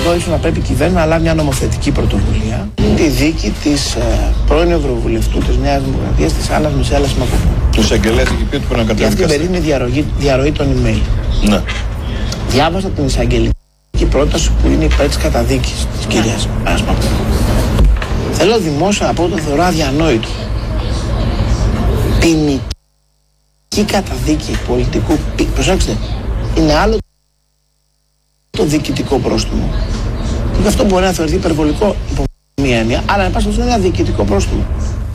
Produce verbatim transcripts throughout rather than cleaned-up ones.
εδώ ίσως να πρέπει η κυβέρνηση να λάβει μια νομοθετική πρωτοβουλία. Τη δίκη της ε, πρώην Ευρωβουλευτού της Νέας Δημοκρατίας, της Άννας Μισέλας Μακοπούλου. Ο εισαγγελέας έχει πει ότι πρέπει να κατέβει. Και αυτή η περίπτωση είναι διαρροή, διαρροή των email. Ναι. Διάβασα την εισαγγελική πρόταση που είναι υπέρ της καταδίκης της κυρίας Άννας Μακοπούλου. Θέλω δημόσια να πω το θεωρώ αδιανόητο. Ποινική καταδίκη πολιτικού. Προσέξτε, είναι άλλο το διοικητικό πρόστιμο. Και αυτό μπορεί να θεωρηθεί υπερβολικό υπό μία έννοια, αλλά εν πάση περιπτώσει είναι ένα διοικητικό πρόστιμο.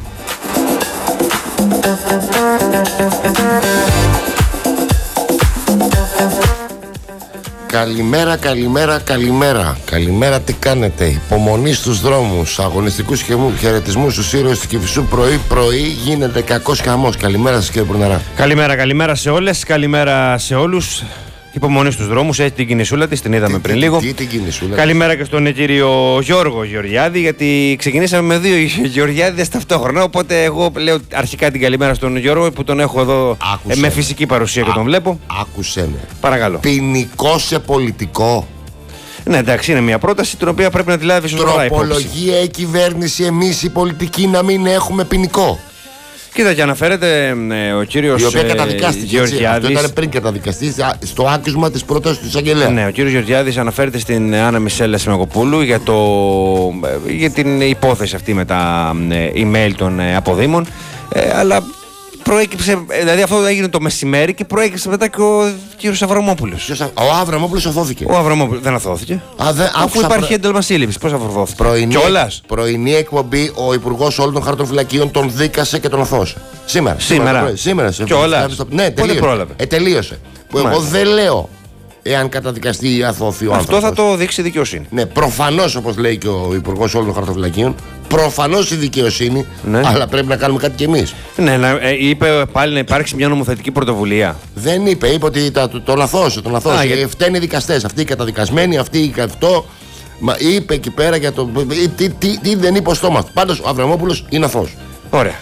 Καλημέρα, καλημέρα, καλημέρα. Καλημέρα, τι κάνετε? Υπομονή στους δρόμους, αγωνιστικούς χαιρετισμούς στους ήρωες του Κηφισού. Πρωί-πρωί γίνεται κακός χαμός. Καλημέρα σας, κύριε Μπουρναρά. Καλημέρα, καλημέρα σε όλες, καλημέρα σε όλους. Υπομονή στους δρόμους, έχει την κινησούλα της, την είδαμε τι, πριν τι, λίγο. Τι, τι, την Καλημέρα και στον κύριο Γιώργο Γεωργιάδη, γιατί ξεκινήσαμε με δύο Γεωργιάδηδες ταυτόχρονα. Οπότε εγώ λέω αρχικά την καλημέρα στον Γιώργο που τον έχω εδώ ε, με φυσική παρουσία και τον βλέπω. Άκουσε με. Παρακαλώ. Ποινικό σε πολιτικό. Ναι, εντάξει, είναι μια πρόταση την οποία πρέπει να τη λάβει σωστά υπόψη. Τροπολογία η κυβέρνηση, εμείς οι πολιτικοί να μην έχουμε ποινικό. Κοίτα, και αναφέρεται ε, ο κύριος η οποία καταδικάστηκε, Γεωργιάδης. Αυτό ήταν πριν καταδικαστεί στο άκουσμα της πρότασης του εισαγγελέα. Ναι, ο κύριος Γεωργιάδης αναφέρεται στην Άννα Μισέλα Μακοπούλου για, το, για την υπόθεση αυτή με τα ε, email των ε, αποδήμων. Ε, αλλά προέκυψε, δηλαδή αυτό έγινε το μεσημέρι και προέκυψε μετά και ο κύριος Αβραμόπουλος. Ο Αβραμόπουλος αθώθηκε. Ο Αβραμόπουλος δεν αθώθηκε. Α, δε, Αφού υπάρχει προ... ένταλμα σύλληψης, πώς αθώθηκε? Πρωινή, Κιόλας. Πρωινή εκπομπή, ο Υπουργός όλων των χαρτοφυλακίων τον δίκασε και τον αθώωσε. Σήμερα. Σήμερα. Σήμερα. Κιόλας. Ναι, τελείωσε. πρόλαβε. Ε, τελείωσε. Που εγώ δεν λέω εάν καταδικαστεί ή αθώθη ο Αυτό άνθρωπος. θα το δείξει η δικαιοσύνη. Ναι, προφανώς, όπως λέει και ο Υπουργός όλων των χαρτοφυλακίων, προφανώς η δικαιοσύνη, ναι. αλλά πρέπει να κάνουμε κάτι κι εμείς. Ναι, ε, είπε πάλι να υπάρξει μια νομοθετική πρωτοβουλία. Δεν είπε, είπε ότι τα, το, τον αθώωσε, τον αθώωσε. γιατί... Φταίνε οι δικαστές, αυτοί οι καταδικασμένοι, αυτοί οι αυτό. Μα είπε εκεί πέρα για το. Τι, τι, τι δεν είπε ο στόμα του. Πάντως ο Αβραμόπουλος είναι αθώος. Ωραία.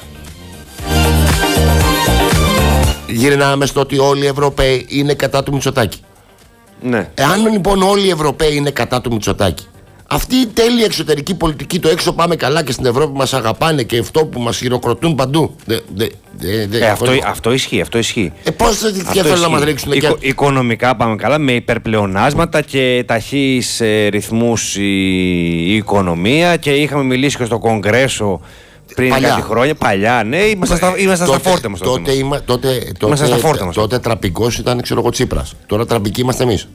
Γυρνάμε στο ότι όλοι οι Ευρωπαίοι είναι κατά του Μητσοτάκη. Ναι. Εάν λοιπόν όλοι οι Ευρωπαίοι είναι κατά του Μητσοτάκη, αυτή η τέλεια εξωτερική πολιτική, το έξω πάμε καλά και στην Ευρώπη μας αγαπάνε και αυτό που μας χειροκροτούν παντού. Δε, δε, δε, δε, ε, αυτό, αυτό ισχύει, αυτό ισχύει. Ε, πώς και θέλουν να μας ρίξουν εκεί. Οικο, οικονομικά πάμε καλά, με υπερπλεονάσματα και ταχύς ε, ρυθμούς η, η οικονομία, και είχαμε μιλήσει και στο Κογκρέσο πριν παλιά. κάτι χρόνια. Παλιά, ναι, ήμασταν στα, ήμασταν τότε, στα φόρτα μας. Τότε, είμα, τότε, τότε, στα φόρτα μας. τότε τραπικός ήταν, ξέρω εγώ, Τσίπρας. Τώρα τραπικοί είμαστε εμείς.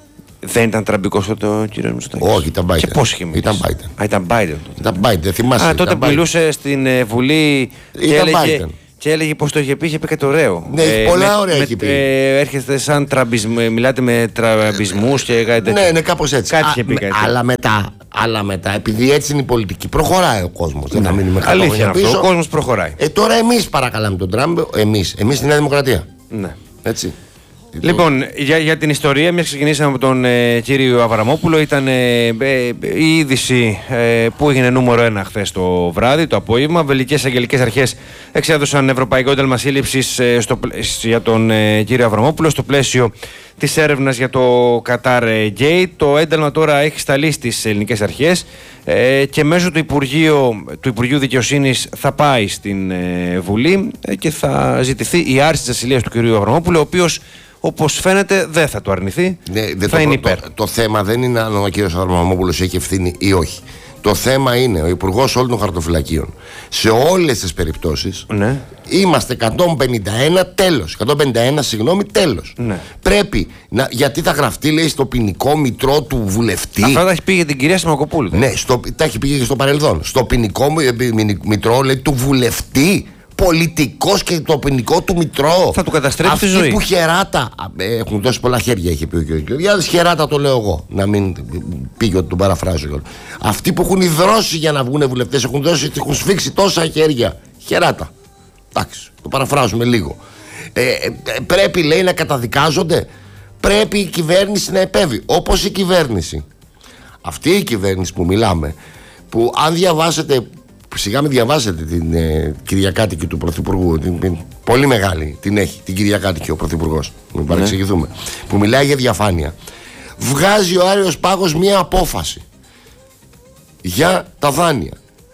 Δεν ήταν τραμπικός τότε ο κύριος Μητσοτάκης? Όχι, ήταν Biden. Και πώς είχε μιλήσει? Ήταν Biden. Α, ήταν Biden. Ήταν Biden, θυμάσαι. Α, τότε που μιλούσε στην ε, Βουλή και έλεγε, και έλεγε πως το είχε πει, είχε πει και το ωραίο. Ναι, ε, πολλά με, ωραία με, έχει πει. Ε, έρχεστε σαν τραμπισμ, μιλάτε με τραμπισμούς και κάτι τέτοιο. Ναι, ναι, κάπως έτσι. Κάτι είχε πει κάτι. Αλλά μετά, αλλά μετά, επειδή έτσι είναι η πολιτική, προχωράει ο κόσμος. Δεν θα μείνουμε χαμηλά. Αλήθεια αυτό, ο κόσμος προχωράει. Ε, τώρα εμείς παρακαλάμε τον Τραμπ, εμείς, εμείς στη Νέα Δημοκρατία. Ναι. Έτσι. Λοιπόν, για, για την ιστορία, μια ξεκινήσαμε από τον ε, κύριο Αβραμόπουλο. Ήταν ε, ε, η είδηση ε, που έγινε νούμερο ένα χθες το βράδυ, το απόγευμα. Βελγικές αγγελικές αρχές εξέδωσαν ευρωπαϊκό ένταλμα σύλληψης ε, για τον ε, κύριο Αβραμόπουλο στο πλαίσιο της έρευνας για το Qatar Gate. Το ένταλμα τώρα έχει σταλεί στις ελληνικές αρχές ε, και μέσω του Υπουργείου, του Υπουργείου Δικαιοσύνης θα πάει στην ε, Βουλή ε, και θα ζητηθεί η άρση της ασυλίας του κυρίου Αβραμόπουλου, ο οποίος, όπως φαίνεται, δεν θα το αρνηθεί. Ναι, δεν θα το, είναι το, υπέρ. Το, το θέμα δεν είναι αν ο κύριος Αβραμόπουλος έχει ευθύνη ή όχι. Το θέμα είναι ο Υπουργός όλων των χαρτοφυλακίων. Σε όλες τις περιπτώσεις, ναι, είμαστε εκατόν πενήντα ένα τέλος. εκατόν πενήντα ένα, συγγνώμη, τέλος. Ναι. Πρέπει να. Γιατί θα γραφτεί, λέει, στο ποινικό μητρό του βουλευτή. Αυτά τα έχει πει για την κυρία Σιμακοπούλου. Ναι, στο, τα έχει πει και στο παρελθόν. Στο ποινικό μητρό, λέει, του βουλευτή. Πολιτικός και το ποινικό του μητρό. Θα του καταστρέψει τη ζωή. Αυτοί που χεράτα. Έχουν δώσει πολλά χέρια, είχε πει ο κ. Γεωργιάδης. Χεράτα το λέω εγώ. Να μην πήγε ότι τον παραφράζω. Αυτοί που έχουν ιδρώσει για να βγουν βουλευτές, έχουν, δώσει, έχουν σφίξει τόσα χέρια. Χεράτα. Εντάξει, το παραφράζουμε λίγο. Ε, ε, πρέπει, λέει, να καταδικάζονται. Πρέπει η κυβέρνηση να επέβει. Όπως η κυβέρνηση. Αυτή η κυβέρνηση που μιλάμε, που αν διαβάσετε. Σιγά μην διαβάσετε την ε, Κυριακάτικη του Πρωθυπουργού. Την, την, πολύ μεγάλη την έχει την Κυριακάτικη ο Πρωθυπουργός. Μην παρεξηγηθούμε. Ναι. Που μιλάει για διαφάνεια. βγάζει ο Άριος Πάγος μια απόφαση για τα δάνεια.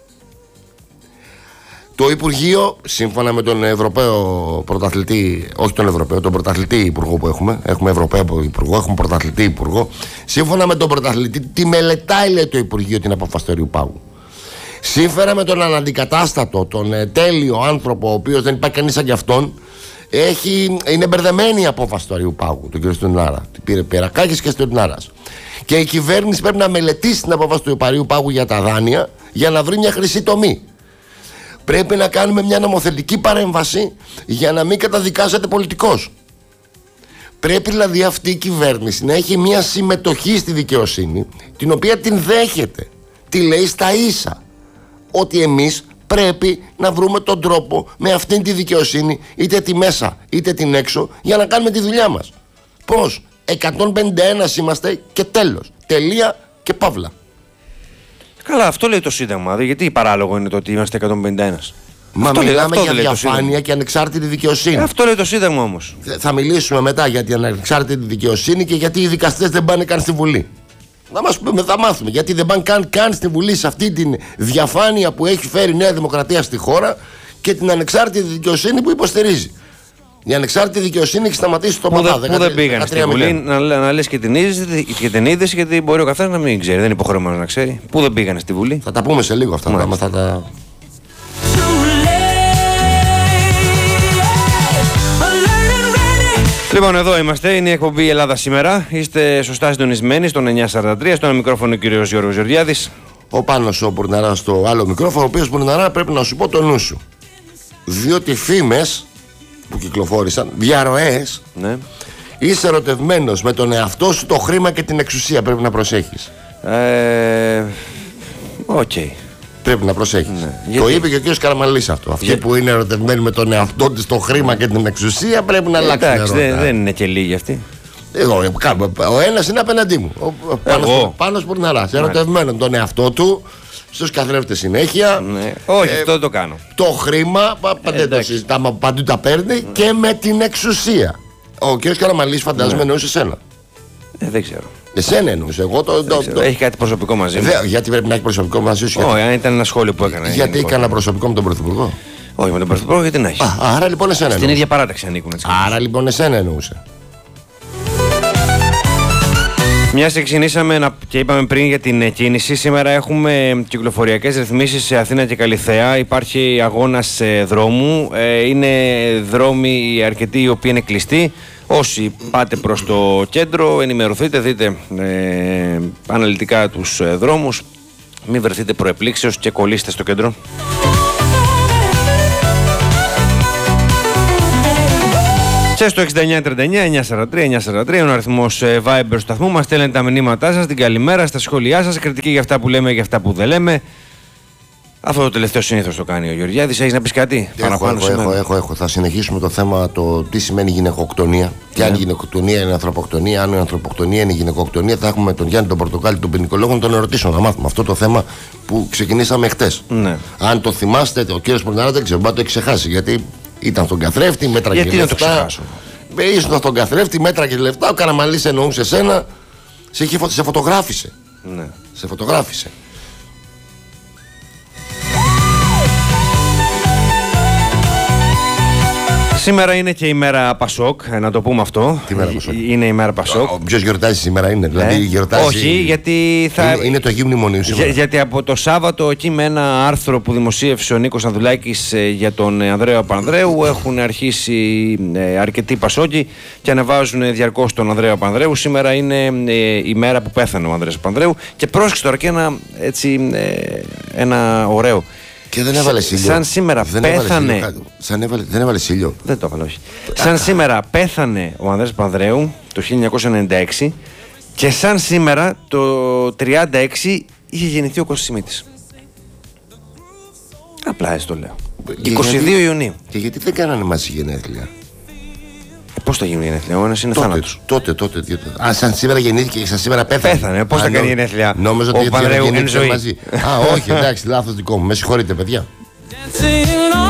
Το Υπουργείο, σύμφωνα με τον Ευρωπαίο πρωταθλητή, όχι τον Ευρωπαίο, τον πρωταθλητή υπουργό που έχουμε, έχουμε Ευρωπαίο υπουργό, έχουμε πρωταθλητή υπουργό, σύμφωνα με τον πρωταθλητή, τη μελετάει, λέει το Υπουργείο, την απόφαση του Αριού Πάγου. Σύμφωνα με τον αναντικατάστατο, τον ε, τέλειο άνθρωπο, ο οποίος δεν υπάρχει κανείς σαν κι αυτόν, έχει, είναι μπερδεμένη η απόφαση του Αριού Πάγου, του κ. Στουρνάρα. Την πήρε Περακάκης και Στουρνάρας. Και η κυβέρνηση πρέπει να μελετήσει την απόφαση του Αριού Πάγου για τα δάνεια για να βρει μια χρυσή τομή. Πρέπει να κάνουμε μια νομοθετική παρέμβαση για να μην καταδικάζεται πολιτικός. Πρέπει δηλαδή αυτή η κυβέρνηση να έχει μια συμμετοχή στη δικαιοσύνη, την οποία την δέχεται. Τη λέει στα ίσα. Ότι εμείς πρέπει να βρούμε τον τρόπο με αυτήν τη δικαιοσύνη, είτε τη μέσα είτε την έξω, για να κάνουμε τη δουλειά μας. Πώς? εκατόν πενήντα ένα είμαστε και τέλος. Τελεία και παύλα. Καλά, αυτό λέει το Σύνταγμα. Γιατί παράλογο είναι το ότι είμαστε εκατόν πενήντα ένα. Μα αυτό μιλάμε λέει, για διαφάνεια και ανεξάρτητη δικαιοσύνη. Ε, αυτό λέει το Σύνταγμα όμως. Θα μιλήσουμε μετά για την ανεξάρτητη δικαιοσύνη και γιατί οι δικαστές δεν πάνε καν στη Βουλή. Να μας πούμε, θα μάθουμε γιατί δεν πάνε καν, καν στη Βουλή σε αυτή τη διαφάνεια που έχει φέρει η Νέα Δημοκρατία στη χώρα και την ανεξάρτητη δικαιοσύνη που υποστηρίζει. Η ανεξάρτητη δικαιοσύνη έχει σταματήσει το παπά. Πού δεν πήγαν στη Βουλή να, να λες και την, είδηση, και την είδηση, γιατί μπορεί ο καθένας να μην ξέρει. Δεν είναι υποχρεωμένος να ξέρει. Πού δεν πήγαν στη Βουλή. Θα τα πούμε σε λίγο αυτά. Θα, θα τα... Λοιπόν, εδώ είμαστε. Είναι η εκπομπή Ελλάδα Σήμερα. Είστε σωστά συντονισμένοι στον εννιά σαράντα τρία. Στο ένα μικρόφωνο ο κύριος Γιώργος Γεωργιάδης. Ο Πάνος ο Μπουρναράς στο άλλο μικρόφωνο. Ο οποίος Μπουρναρά πρέπει να σου πω το νου σου. Διότι φήμες που κυκλοφόρησαν, διαρροές, ναι. Είσαι ερωτευμένος με τον εαυτό σου, το χρήμα και την εξουσία. Πρέπει να προσέχεις. Ε, Οκ. Okay. Πρέπει να προσέχεις. Ναι. Το είπε και ο κ. Καραμανλής αυτό. Αυτοί Για... που είναι ερωτευμένοι με τον εαυτό της, το χρήμα και την εξουσία πρέπει να αλλάξουν. Εντάξει, δεν, δεν είναι και λίγοι αυτοί. Εγώ, ο ένας είναι απέναντί μου. Ο Πάνος, Πάνος Μπουρναράς. Ερωτευμένο με τον εαυτό του. Στους καθρέφτες συνέχεια. Ναι. Όχι, ε, αυτό δεν το κάνω. Το χρήμα, πάντα το συζητάμε, παντού τα παίρνει, ναι. Και με την εξουσία. Ο κ. Καραμανλής φαντάζομαι, ναι. Εννοούσε εσένα. Ε, δεν ξέρω. Εσένα εννοούσε. Εγώ το, το, το... Έχει κάτι προσωπικό μαζί μου. Δε, γιατί πρέπει να έχει προσωπικό μαζί σου. Όχι, αν ήταν ένα σχόλιο που έκανα. Γιατί έκανα προσωπικό με τον Πρωθυπουργό. Όχι, με τον Πρωθυπουργό γιατί να έχει. Α, άρα λοιπόν εσένα. Στην ίδια παράταξη ανήκουν. Άρα λοιπόν εσένα εννοούσε. Μια και ξεκινήσαμε και είπαμε πριν για την κίνηση, σήμερα έχουμε κυκλοφοριακές ρυθμίσεις σε Αθήνα και Καλιθέα. Υπάρχει αγώνας δρόμου. Είναι δρόμοι αρκετοί οι οποίοι είναι κλειστοί. Όσοι πάτε προς το κέντρο, ενημερωθείτε, δείτε ε, αναλυτικά τους ε, δρόμους. Μην βρεθείτε προεπλήξεως και κολλήστε στο κέντρο. Και στο εξήντα εννιά τριάντα εννιά εννιακόσια σαράντα τρία εννιακόσια σαράντα τρία είναι ο αριθμός ε, Viber του σταθμού μας. Στέλνετε τα μηνύματά σας, την καλημέρα, στα σχόλιά σας, κριτική για αυτά που λέμε και για αυτά που δεν λέμε. Αυτό το τελευταίο συνήθως το κάνει ο Γεωργιάδης. Έχεις να πεις κάτι? Έχω, έχω, έχω, έχω, έχω. Θα συνεχίσουμε το θέμα το τι σημαίνει γυναικοκτονία. Και yeah. αν η γυναικοκτονία είναι ανθρωποκτονία, αν η ανθρωποκτονία είναι γυναικοκτονία, θα έχουμε τον Γιάννη τον Πορτοκάλη, τον ποινικολόγο, να τον ερωτήσουμε, να μάθουμε αυτό το θέμα που ξεκινήσαμε χτες. Yeah. Αν το θυμάστε, ο κύριος Πορτοκάλη δεν ξέρω, μπορεί να το έχει ξεχάσει. Γιατί ήταν στον καθρέφτη, μέτρα γιατί και λεφτά. Γιατί να το ξεχάσω? Ήσουν στον καθρέφτη, μέτρα και λεφτά. Ο Καραμανλής εννοούσε εσένα, σε, σε φωτογράφησε. Yeah. Σε φωτογράφησε. Σήμερα είναι και η μέρα Πασόκ, να το πούμε αυτό. Τι μέρα Πασόκ? Είναι η μέρα Πασόκ. Ποιος γιορτάζει σήμερα είναι? Δηλαδή, ε? γιορτάζει... Όχι, γιατί θα. Είναι, είναι το Αγίου Μνημονίου σήμερα. Για, γιατί από το Σάββατο, εκεί με ένα άρθρο που δημοσίευσε ο Νίκος Ανδουλάκης ε, για τον Ανδρέα Παπανδρέου, έχουν αρχίσει ε, αρκετοί Πασόκοι και ανεβάζουν διαρκώς τον Ανδρέα Παπανδρέου. Σήμερα είναι ε, η μέρα που πέθανε ο Ανδρέας Παπανδρέου. Και πρόσεξε τώρα και ένα, έτσι, ε, ένα ωραίο. Και δεν έβαλε ήλιο. Σαν σήμερα δεν πέθανε. Έβαλε σαν έβαλε, δεν έβαλε ήλιο. Δεν το έβαλε, όχι. Σαν σήμερα πέθανε ο Ανδρέας Παπανδρέου το χίλια εννιακόσια ενενήντα έξι και σαν σήμερα το τριάντα έξι είχε γεννηθεί ο Κώστας Σιμίτης. Απλά έτσι το λέω. Και είκοσι δύο γιατί, Ιουνίου. Και γιατί δεν κάνανε μαζί γενέθλια? Πώς θα γίνει γενέθλια? Ο ένας είναι τότε, θάνατος. Τότε, τότε, τότε. Α, σαν σήμερα γεννήθηκε και σαν σήμερα πέθανε. Πέθανε. Πώς θα κάνει γενέθλια? Νόμιζα ότι Παπανδρέου είναι ζωή. Μαζί. Α, όχι, εντάξει, λάθος δικό μου. Με συγχωρείτε, παιδιά.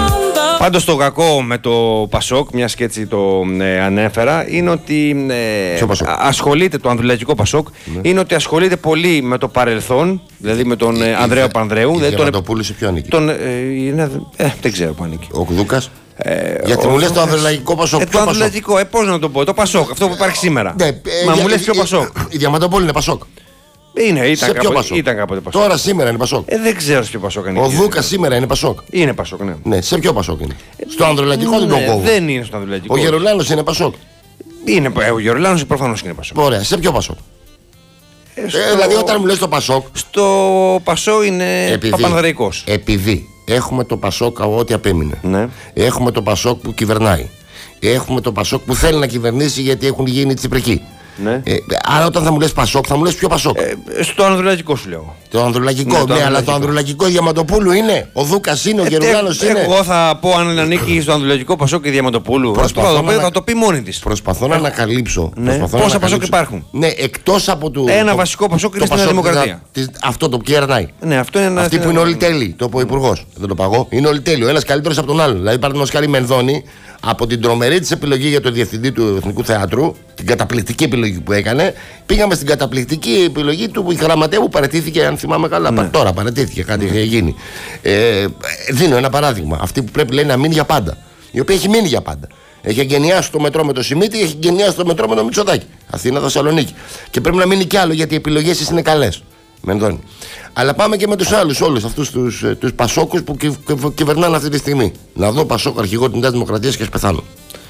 Πάντως το κακό με το Πασόκ, μιας και έτσι το ε, ανέφερα, είναι ότι ε, ασχολείται το ανδρουλαϊκό Πασόκ, ναι. είναι ότι ασχολείται πολύ με το παρελθόν, δηλαδή με τον ε, Ανδρέα Πανδρέου. Η δηλαδή Διαμαντοπούλου σε ποιο ανήκει? Τον, ε, είναι, ε, δεν ξέρω που ανήκει. Ο Κουδούκας. Ε, Γιατί ο, μου λες το ανδρουλαϊκό Πασόκ. Ε, το ανδρουλαϊκό, ε, πώς να το πω, το Πασόκ, αυτό που υπάρχει σήμερα. Ναι, ε, Μα ε, μου λες ε, ποιο Πασόκ. Η Διαμαντοπούλου είναι Πασόκ. Είναι, ήταν, σε ποιο κάποτε, Πασόκ? ήταν κάποτε Πασόκ. Τώρα σήμερα είναι Πασόκ. Ε, δεν ξέρω σε ποιο Πασόκ ανήκει. Ο Δούκας σήμερα είναι Πασόκ. Είναι Πασόκ, ναι. Ναι, σε ποιο Πασόκ είναι? Στο ανδρουλαϊκό δεν ναι, τον κόβω. Δεν είναι στο ανδρουλαϊκό. Ο Γερουλάνος είναι Πασόκ. Είναι, ο Γερουλάνος προφανώς είναι Πασόκ. Ωραία, σε ποιο Πασόκ? Ε, στο... ε, δηλαδή όταν μου λες το Πασόκ. Στο Πασό είναι Παπανδρεϊκός. Επειδή έχουμε το Πασόκ ό,τι απέμεινε. Ναι. Έχουμε το Πασόκ που κυβερνάει. Έχουμε το Πασόκ που θέλει να κυβερνήσει γιατί έχουν γίνει τσιπρικοί. Ναι. Ε, άρα όταν θα μου λες Πασόκ, θα μου λες ποιο Πασόκ? Ε, στο ανδρουλαϊκό σου λέω. Το ανδρουλαϊκό, ναι, ναι, ναι, αλλά το ανδρουλαϊκό Διαμαντοπούλου είναι. Ο Δούκας είναι, ο ε, Γερουλάνος ε, είναι. Εγώ θα πω αν ανήκει στο ανδρουλαϊκό Πασόκ και Διαμαντοπούλου. Προσπαθώ θα, να... θα το πει μόνη της. Προσπαθώ να ανακαλύψω. Ναι. Πόσα Πόσα Πασόκ υπάρχουν? Ναι, εκτός από του. Ένα το, βασικό Πασόκ είναι το στην Δημοκρατία. Της, αυτό το κυβερνάει. Ναι, αυτό είναι ένα. Αυτή που είναι όλοι τέλειοι, το είπε ο Υπουργός. Δεν το παγώ. Είναι όλοι τέλειοι. Ο ένας καλύτερος από τον άλλον. Δηλαδή, παραδείγματος χάρη Μενδώνη, από την τρομερή της επιλογή για το διευθυντή του Εθνικού Θεάτρου, την καταπληκτική επιλογή που έκανε, πήγαμε στην καταπληκτική επιλογή του γραμματέα που παραιτήθηκε, αν θυμάμαι καλά. Ναι. Τώρα παραιτήθηκε, κάτι είχε γίνει. Ε, δίνω ένα παράδειγμα. Αυτή που πρέπει λέει να μείνει για πάντα. Η οποία έχει μείνει για πάντα. Έχει εγκαινιάσει το μετρό με το Σιμίτη, έχει εγκαινιάσει το μετρό με το Μητσοτάκη. Αθήνα, Θεσσαλονίκη. Και πρέπει να μείνει κι άλλο γιατί οι επιλογές της είναι καλές. Μενδώνει. Αλλά πάμε και με τους άλλους, όλους αυτούς τους, τους Πασόκους που κυ, κυ, κυβερνάνε αυτή τη στιγμή. Να δω Πασόκο αρχηγό της Νέας Δημοκρατίας και ας πεθάνω.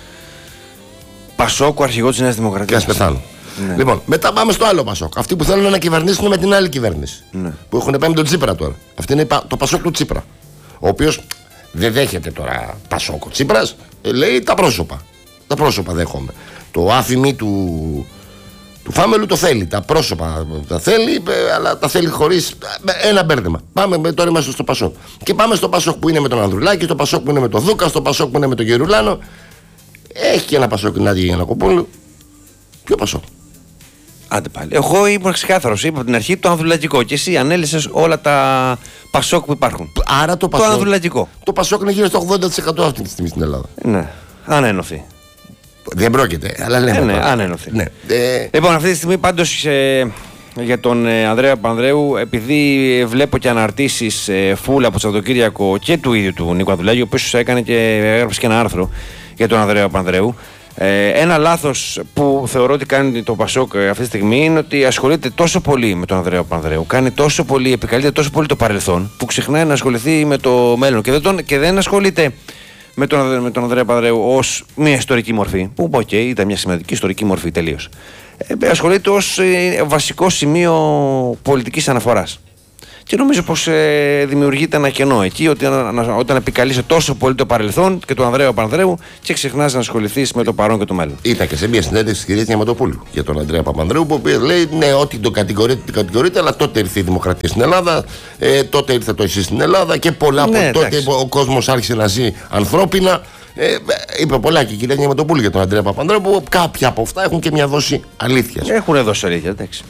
Πασόκο αρχηγό της Νέας Δημοκρατίας. Και ας πεθάνω. Ναι. Λοιπόν, μετά πάμε στο άλλο Πασόκ. Αυτοί που θέλουν να κυβερνήσουν με την άλλη κυβέρνηση. Ναι. Που έχουν πάει με τον Τσίπρα τώρα. Αυτή είναι το Πασόκ του Τσίπρα. Ο οποίος δεν δέχεται τώρα Πασόκ ο Τσίπρας, λέει τα πρόσωπα. Τα πρόσωπα δέχομαι. Το άφημί του. Του Φάμελου το θέλει, τα πρόσωπα τα θέλει, αλλά τα θέλει χωρίς ένα μπέρδεμα. Πάμε, τώρα είμαστε στο Πασόκ. Και πάμε στο Πασόκ που είναι με τον Ανδρουλάκη, στο Πασόκ που είναι με τον Δούκα, στο Πασόκ που είναι με τον Γερουλάνο. Έχει και ένα Πασόκ την Άντια Γιαννακοπούλου. Ποιο Πασόκ? Άντε πάλι. Εγώ ήμουν ξεκάθαρος, είπα από την αρχή το ανδρουλαϊκό. Και εσύ ανέλυσες όλα τα Πασόκ που υπάρχουν. Άρα το Πασόκ. Το ανδρουλαϊκό. Το Πασόκ είναι γύρω στο ογδόντα τοις εκατό αυτή τη στιγμή στην Ελλάδα. Ναι, αν ενωθεί. Δεν πρόκειται, αλλά λέμε. Ε, ναι, αν ενωθεί. Ναι. Ε... Λοιπόν, αυτή τη στιγμή πάντως ε, για τον ε, Ανδρέα Πανδρέου, επειδή βλέπω και αναρτήσεις ε, φούλα από το Σαββατοκύριακο και του ίδιου του Νίκου Ανδρουλάκη, ο οποίος έκανε και έγραψε και ένα άρθρο για τον Ανδρέα Πανδρέου. Ε, ένα λάθος που θεωρώ ότι κάνει το Πασόκ αυτή τη στιγμή είναι ότι ασχολείται τόσο πολύ με τον Ανδρέα Πανδρέου, κάνει τόσο πολύ, επικαλείται τόσο πολύ το παρελθόν, που ξεχνάει να ασχοληθεί με το μέλλον και δεν, τον, και δεν ασχολείται με τον, με τον Ανδρέα Πανδρέου ως μια ιστορική μορφή, που οκ, okay, ήταν μια σημαντική ιστορική μορφή τελείως. Ε, ασχολείται ως ε, βασικό σημείο πολιτικής αναφοράς. Και νομίζω πως ε, δημιουργείται ένα κενό εκεί, ότι όταν, όταν επικαλείσαι τόσο πολύ το παρελθόν και τον Ανδρέα Παπανδρέου και ξεχνάς να ασχοληθείς με το παρόν και το μέλλον. Ήταν και σε μια συνέντευξη της κυρίας Διαμαντοπούλου για τον Ανδρέα Παπανδρέου, που λέει ναι, ότι τον κατηγορείτε, την κατηγορείτε, αλλά τότε ήρθε η δημοκρατία στην Ελλάδα, ε, τότε ήρθε το εσείς στην Ελλάδα και πολλά ναι, από τότε ο κόσμος άρχισε να ζει ανθρώπινα. Ε, είπε πολλά και η κυρία Διαμαντοπούλου για τον Ανδρέα Παπανδρέου, που κάποια από αυτά έχουν και μια δόση αλήθειας. Έχουν δώσει αλήθεια, εντάξει.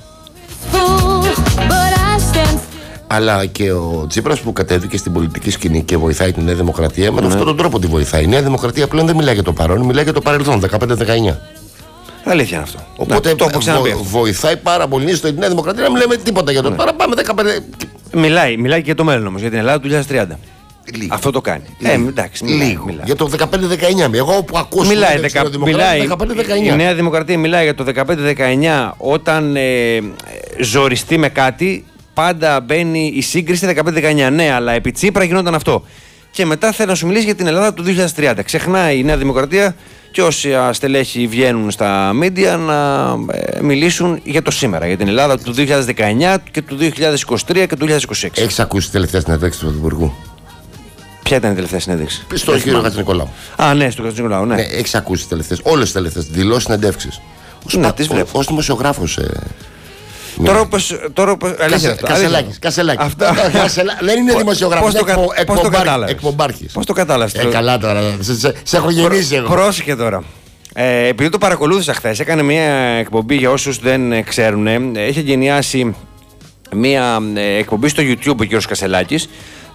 Αλλά και ο Τσίπρας που κατέβηκε στην πολιτική σκηνή και βοηθάει την Νέα Δημοκρατία, με ναι. αυτόν τον τρόπο τη βοηθάει. Η Νέα Δημοκρατία πλέον δεν μιλάει για το παρόν, μιλάει για το παρελθόν, δεκαπέντε δεκαεννιά. Αλήθεια είναι αυτό. Οπότε να, το βο, βοηθάει πάρα πολύ στην Νέα Δημοκρατία να μην λέμε τίποτα για το ναι. παρόν. Πάμε δεκαπέντε. Μιλάει, μιλάει και για το μέλλον όμως, για την Ελλάδα του δύο χιλιάδες τριάντα. Λίγο. Αυτό το κάνει. Λίγο. Ε, εντάξει, μιλάει, Λίγο. Μιλάει. Για το δεκαπέντε δεκαεννιά. Εγώ που ακούω μιλάει, δεκα, μιλάει, δεκαπέντε δεκαεννιά. Η Νέα Δημοκρατία μιλάει για το δεκαπέντε δεκαεννιά όταν ε, ζοριστεί με κάτι. Πάντα μπαίνει η σύγκριση δεκαπέντε δεκαεννιά. Ναι, αλλά επί Τσίπρα γινόταν αυτό. Και μετά θέλει να σου μιλήσει για την Ελλάδα του δύο χιλιάδες τριάντα. Ξεχνάει η Νέα Δημοκρατία και όσοι στελέχοι βγαίνουν στα μίντια να ε, μιλήσουν για το σήμερα. Για την Ελλάδα του δύο χιλιάδες δεκαεννιά και του δύο χιλιάδες είκοσι τρία και του δύο χιλιάδες είκοσι έξι. Έχεις ακούσει τη τελευταία συνέντευξη του Πρωθυπουργού? Ποια ήταν η τελευταία συνέντευξη? Στον κύριο Χατζηνικολάου. Α, ναι, στον Χατζηνικολάου, ναι. ναι Έχεις ακούσει τις τελευταίες, όλες τις τελευταίες δηλώσεις, συνεντεύξεις? Ναι, τις βλέπω. Ως δημοσιογράφος. Ε... Τώρα όπως. Κασελάκης. Κασελάκης. Δεν είναι δημοσιογράφος, είναι εκπομπάρχης. Πώς το κατάλαβες? Ε, καλά τώρα. Σε έχω γεννήσει εγώ. Πρόσεχε τώρα. Ε, επειδή το παρακολούθησα χθες, έκανε μια εκπομπή για όσους δεν ξέρουν. Έχει γενιάσει μια εκπομπή στο YouTube ο κ. Κασελάκης,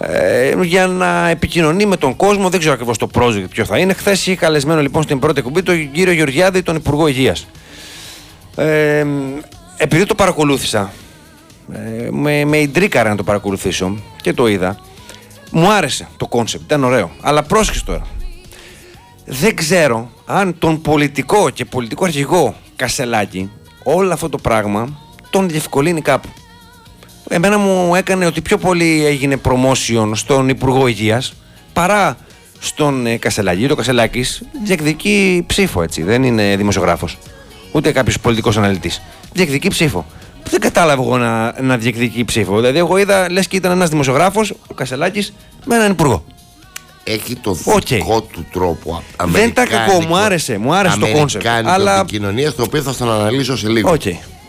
ε, για να επικοινωνεί με τον κόσμο. Δεν ξέρω ακριβώς το project ποιο θα είναι. Χθες είχε καλεσμένο λοιπόν στην πρώτη εκπομπή τον κύριο Γεωργιάδη, τον Υπουργό Υγείας. Ε, επειδή το παρακολούθησα, ε, με, με ιντρίκαρα να το παρακολουθήσω και το είδα, μου άρεσε το κόνσεπτ, ήταν ωραίο. Αλλά πρόσεξε τώρα. Δεν ξέρω αν τον πολιτικό και πολιτικό αρχηγό Κασελάκη όλο αυτό το πράγμα τον διευκολύνει κάπου. Εμένα μου έκανε ότι πιο πολύ έγινε promotion στον Υπουργό Υγείας παρά στον ε, Κασελάκη. Ο Κασελάκης διεκδικεί ψήφο, έτσι. Δεν είναι δημοσιογράφος, ούτε κάποιος πολιτικός αναλυτής. Διεκδικεί ψήφο. Δεν κατάλαβα εγώ να, να διεκδικεί ψήφο. Δηλαδή, εγώ είδα λες και ήταν ένας δημοσιογράφος, ο Κασελάκης, με έναν υπουργό. Έχει το okay. δικό του τρόπο. Δεν ήταν κακό, μου άρεσε, μου άρεσε το κόνσεπτ. Αλλά επικοινωνία, το οποίο θα τον αναλύσω σε λίγο. Okay.